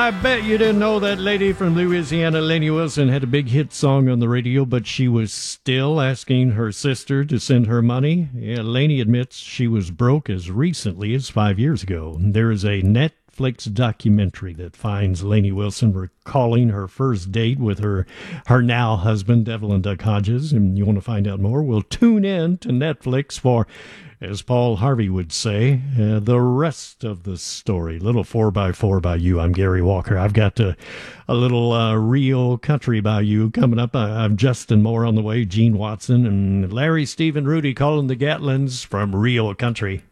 I bet you didn't know that lady from Louisiana, Lainey Wilson, had a big hit song on the radio, but she was still asking her sister to send her money. Yeah, Lainey admits she was broke as recently as 5 years ago. There is a Netflix documentary that finds Lainey Wilson recalling her first date with her now husband, Devlin Duck Hodges. And you want to find out more? Well, tune in to Netflix for, as Paul Harvey would say, the rest of the story. Little 4x4 by you. I'm Gary Walker. I've got a little real country by you coming up. I'm Justin Moore on the way, Gene Watson, and Larry, Steve, and Rudy calling the Gatlins from Real Country.